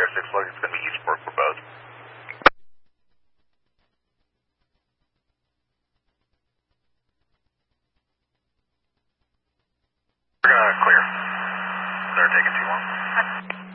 6, looks like it's going to be Eastport for both. We're going to clear. They're taking too long.